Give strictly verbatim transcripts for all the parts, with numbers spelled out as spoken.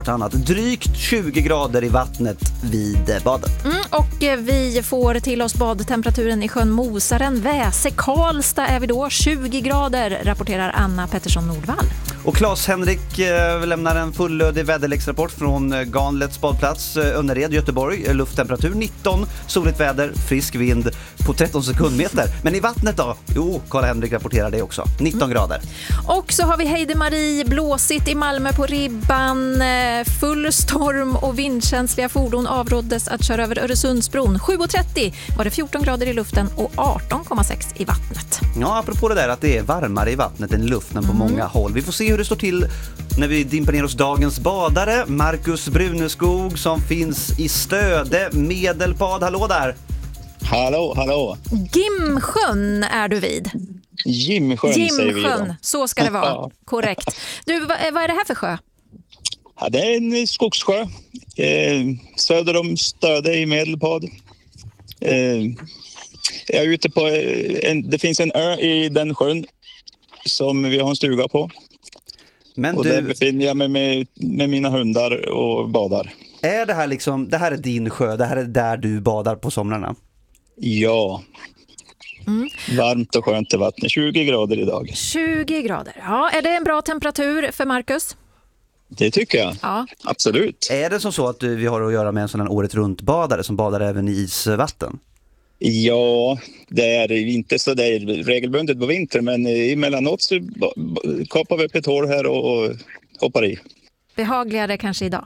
Annat. Drygt tjugo grader i vattnet vid badet. Mm, och vi får till oss badtemperaturen i sjön Mosaren. Väse, Karlstad är vi då. tjugo grader, rapporterar Anna Pettersson Nordvall. Och Claes-Henrik eh, lämnar en fullödig väderleksrapport från eh, Ganlets badplats, eh, Önnered, Göteborg. Lufttemperatur nitton, soligt väder, frisk vind på tretton sekundmeter. Men i vattnet då? Jo, Karl-Henrik rapporterar det också. nitton mm. grader. Och så har vi Heide-Marie, blåsigt i Malmö på ribban. Full storm och vindkänsliga fordon avråddes att köra över Öresundsbron. sju trettio var det fjorton grader i luften och arton komma sex i vattnet. Ja, apropå det där att det är varmare i vattnet än i luften på mm. många håll. Vi får se hur det står till när vi dimper ner hos dagens badare. Marcus Bruneskog som finns i Stöde, Medelpad. Hallå där! Hallå, hallå! Gimsjön är du vid. Gimsjön, Gimsjön, säger vi då. Så ska det vara. Korrekt. Du, vad, vad är det här för sjö? Ja, det är en skogssjö. Eh, söder om Stöde i Medelpad. Eh, jag är ute på en, det finns en ö i den sjön som vi har en stuga på. Men och du... där befinner jag mig med, med mina hundar och badar. Är det här liksom, det här är din sjö, det här är där du badar på somrarna? Ja. Mm. Varmt och skönt i vattnet, tjugo grader idag. tjugo grader, ja. Är det en bra temperatur för Marcus? Det tycker jag, ja. Absolut. Är det som så att vi har att göra med en sån här året runt badare som badar även i isvatten? Ja, det är inte så det är regelbundet på vintern, men emellanåt så kapar vi upp ett hål här och hoppar i. Behagligare kanske idag?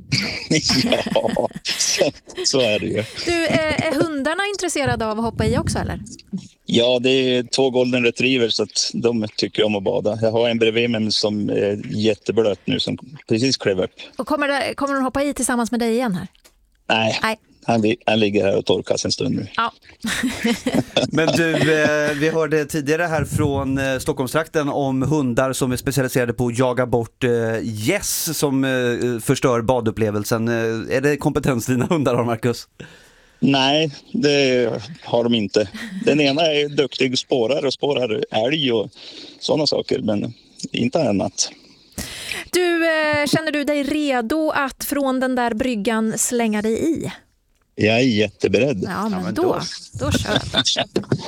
Ja, så, så är det ju. Du, är, är hundarna intresserade av att hoppa i också eller? Ja, det är två golden retrievers så att de tycker om att bada. Jag har en bredvid mig som är jätteblöt nu som precis klev upp. Och kommer, det, kommer de hoppa i tillsammans med dig igen här? Nej, Nej. Han, han ligger här och torkas en stund nu. Ja. Men du, eh, vi hörde tidigare här från eh, Stockholmstrakten om hundar som är specialiserade på att jaga bort eh, gäss som eh, förstör badupplevelsen. Eh, är det kompetens dina hundar har, Marcus? Nej, det har de inte. Den ena är duktig spårare och spårar älg och sådana saker, men inte annat. Du, eh, känner du dig redo att från den där bryggan slänga dig i? Jag är jätteberedd. Ja, men, ja, men då, då, då kör jag.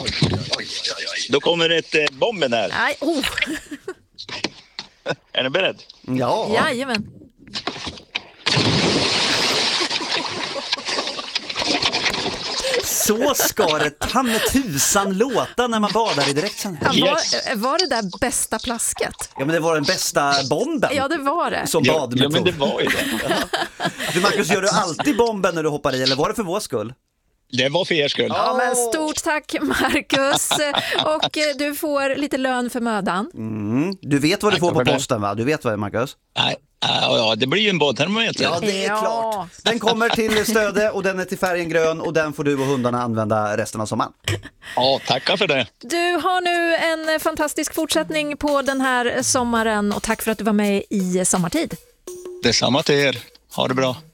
Då kommer ett eh, bomben här. Nej, oh. Är ni beredd? Ja. Jajamän. Så ska det ta med tusan låta när man badar i direktsändning. Ja, var, var det där bästa plasket? Ja, men det var den bästa bomben. Ja, det var det. Som ja, badmetod. ja, men det var ju det. Du, Marcus, gör du alltid bomben när du hoppar i, eller var det för vår skull? Det var för er skull. Ja, men stort tack, Marcus. Och du får lite lön för mödan. Mm. Du vet vad du tack får på posten, va? Du vet vad det är, Marcus? Nej, ja, det blir ju en badtermometer. Ja, det är ja. klart. Den kommer till Stöde och den är till färgen grön och den får du och hundarna använda resten av sommaren. Ja, tackar för det. Du har nu en fantastisk fortsättning på den här sommaren och tack för att du var med i Sommartid. Detsamma till er. Ha det bra.